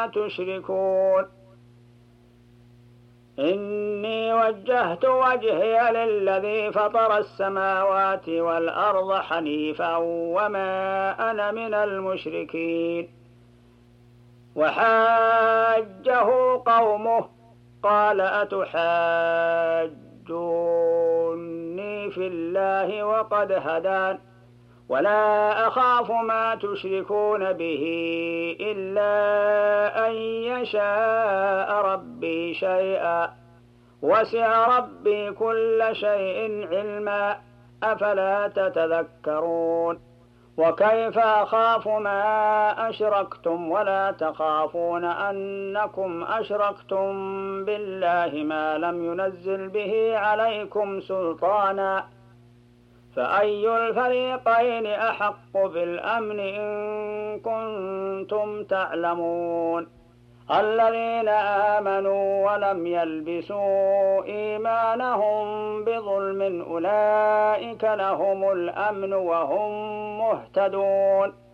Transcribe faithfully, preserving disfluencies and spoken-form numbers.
تشركون إني وجهت وجهي للذي فطر السماوات والأرض حنيفا وما أنا من المشركين وحاجه قومه قال أتحاجوني في الله وقد هدان ولا أخاف ما تشركون به إلا أن يشاء ربي شيئا وسع ربي كل شيء علما أفلا تتذكرون وكيف أخاف ما أشركتم ولا تخافون أنكم أشركتم بالله ما لم ينزل به عليكم سلطانا فأي الفريقين أحق بالأمن إن كنتم تعلمون الذين آمنوا ولم يلبسوا إيمانهم بظلم أولئك لهم الأمن وهم مهتدون